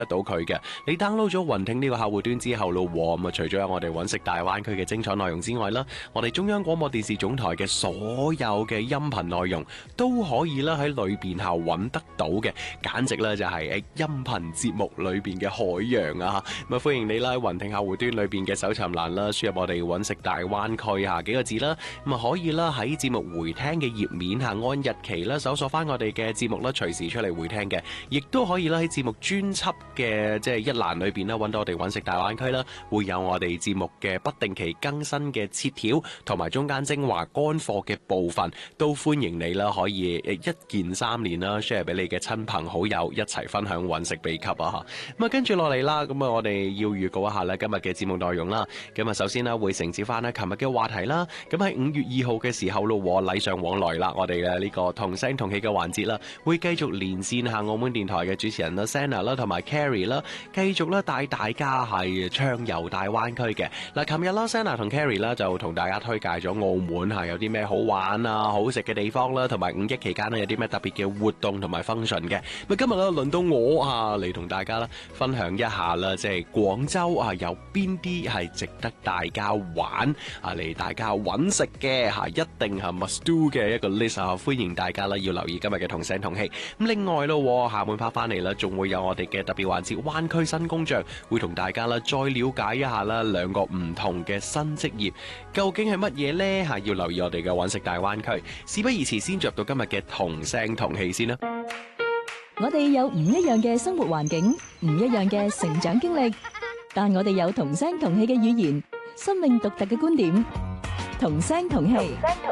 得到佢嘅。你 download 咗雲聽呢個客戶端之後咯，咁啊除咗有我哋揾食大灣區嘅精彩內容之外啦，我哋中央廣播電視總台嘅所有嘅音頻內容都可以啦喺裏邊下揾得到嘅，簡直咧就係音頻節目裏邊嘅海洋啊！咁啊歡迎你啦喺雲聽客戶端裏邊嘅搜尋欄啦，輸入我哋揾食大灣區下幾個字啦，咁啊可以啦喺節目回聽嘅頁面下按日期啦搜索翻我哋嘅節目啦，隨時出嚟回聽嘅，亦都可以啦喺節目專輯嘅即係一欄裏邊啦揾到我哋揾食大灣區啦，會有我哋節目嘅不定期更新嘅切條同埋中間精華乾貨嘅部分，都歡迎你啦，可以一鍵3連啦 share 俾你嘅親朋好友一齊分享揾食秘笈啊！咁啊跟住落嚟啦，咁啊我哋要預告一下咧今日嘅節目內容啦。咁啊首先啦會承接翻咧琴日嘅話題啦，咁喺5月2號嘅時候咯，禮尚往來啦，我哋嘅呢個同聲同氣嘅環節啦，會繼續連線下澳門電台嘅主持人啦 Sana 啦同埋 Carrie 啦，繼續咧帶大家係暢遊大灣區嘅。嗱，琴日啦 Sana 同 Carrie 啦就同大家推介咗澳門嚇有啲咩好玩啊、好食嘅地方啦，同埋5一期間咧有啲咩特別嘅活動同埋 function 嘅。咁今日咧輪到我嚟同大家啦分享一下啦，即係廣州有邊啲係值得大家玩嚟大家揾食嘅一定係 must do 嘅一個 list 歡迎大家啦要留意今日嘅同聲同氣。咁另外咯，下半 part 翻嚟啦，仲會有我哋嘅特別環節灣區新工匠，會同大家啦再了解一下啦兩個唔同嘅新職業究竟係乜嘢呢？要留意我哋嘅揾食大灣區。事不宜遲，先着到今日嘅同聲同氣先啦。 我哋有唔一樣嘅生活環境，唔一樣嘅成長經歷，但我哋有同聲同氣嘅語言，生命獨特嘅觀點，同聲同氣。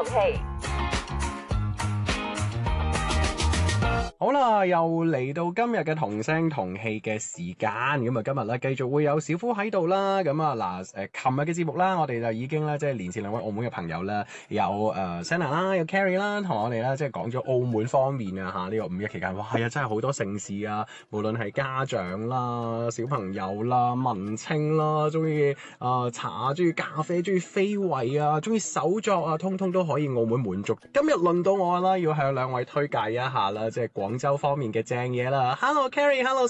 好啦，又嚟到今日嘅同聲同氣嘅時間，咁啊今日咧繼續會有小夫喺度啦，咁啊嗱，琴日嘅節目啦，我哋就已經咧即係連線兩位澳門嘅朋友啦，有Sana 啦，有 Carrie 啦，同我哋咧即係講咗澳門方面啊呢個5一期間，哇係啊真係好多盛事啊，無論係家長啦、小朋友啦、文青啦，中意茶、中意咖啡、中意非遺啊、中意手作啊，通通都可以澳門滿足。今日輪到我啦，要向兩位推介一下啦，即係廣州方面嘅正嘢啦。Hello Carrie，Hello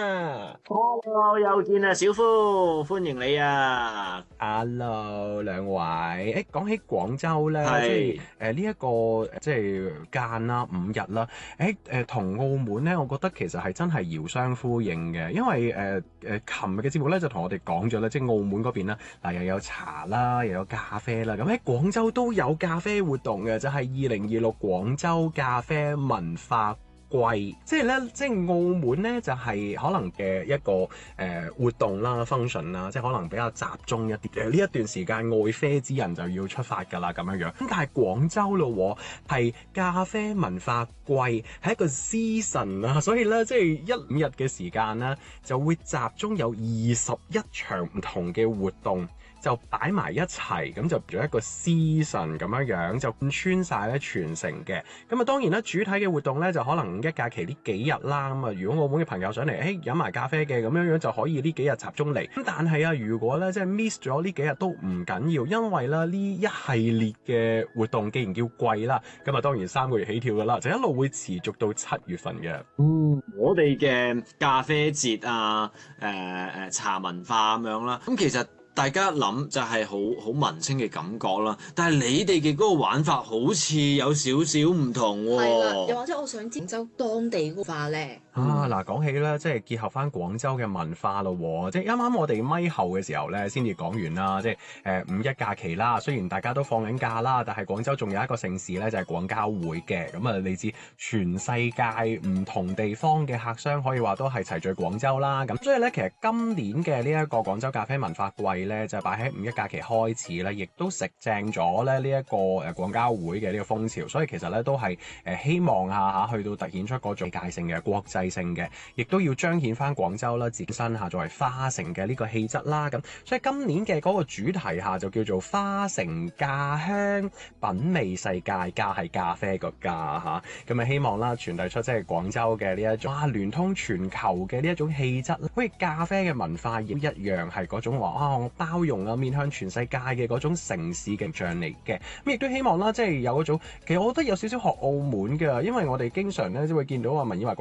Sana。Hello， 又見啊，小夫，歡迎你啊。 Hello， 兩位。講起廣州咧，即係呢一個即係間啦，5日啦。同澳門咧，我覺得其實係真係遙相呼應嘅，因為琴日嘅節目咧就同我哋講咗啦，即係澳門嗰邊啦，嗱又有茶啦，又有咖啡啦，咁喺廣州都有咖啡活動嘅，就係2026廣州咖啡文化季，即係咧，即係澳門咧就係可能嘅一個活動啦、function 啦，即係可能比較集中一啲。呢一段時間愛啡之人就要出發㗎啦，咁樣樣。咁但係廣州咯，係咖啡文化季，係一個 season 啊，所以咧即係5日嘅時間咧，就會集中有21場唔同嘅活動。就擺埋一齊，咁就做一個 season 咁樣樣，就貫穿晒咧全城嘅。咁啊當然啦，主體嘅活動咧就可能5一假期呢幾日啦。咁啊，如果澳門嘅朋友上嚟，飲埋咖啡嘅咁樣樣就可以呢幾日集中嚟。咁但係啊，如果咧即係 miss 咗呢幾日都唔緊要，因為咧呢一系列嘅活動既然叫季啦，咁啊當然3個月起跳㗎啦，就一路會持續到7月份嘅。 我哋嘅咖啡節啊，茶文化咁樣啦，咁其實大家諗就係好文青嘅感覺啦，但係你哋嘅嗰個玩法好似有少少唔同喎。 係啦，又或者我想知廣州當地文化咧。 嗱，講起咧，即係結合翻廣州嘅文化咯，即係啱啱我哋咪後嘅時候咧，先至講完啦，即係5一假期啦。雖然大家都放緊假啦，但係廣州仲有一個盛事咧，就係廣交會嘅。咁啊，嚟自全世界唔同地方嘅客商，可以話都係齊聚廣州啦。咁所以咧，其實今年嘅呢一個廣州咖啡文化季咧，就擺喺5一假期開始咧，亦都食正咗咧呢一個廣交會嘅呢個風潮。所以其實咧都係希望下去到凸顯出嗰種世界性嘅國際性嘅，亦都要彰顯翻廣州啦自身下作為花城嘅呢個氣質啦。咁所以今年嘅嗰個主題下就叫做花城咖香品味世界，咖係咖啡個咖嚇。咁啊希望啦傳遞出即係廣州嘅呢一種聯通全球嘅呢一種氣質，好似咖啡嘅文化亦一樣係嗰種話我包容啊面向全世界嘅嗰種城市形象嚟嘅。咁亦都希望啦即係有嗰種，其實我覺得有少少學澳門嘅，因為我哋經常咧都會見到文綺華講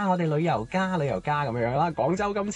我哋旅遊家咁樣啦。廣州今次